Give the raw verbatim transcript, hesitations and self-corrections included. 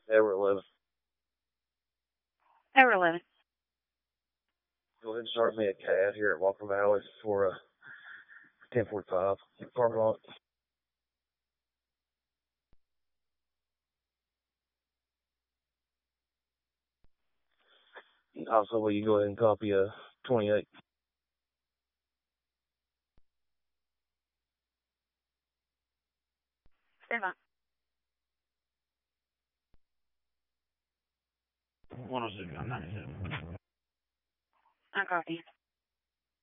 Ever eleven. Ever eleven. Go ahead and start me a cat here at Walker Valley for uh, ten forty-five. Parking lot. Also, will you go ahead and copy a twenty-eight? Stand by. one oh six, ninety-seven. I copy.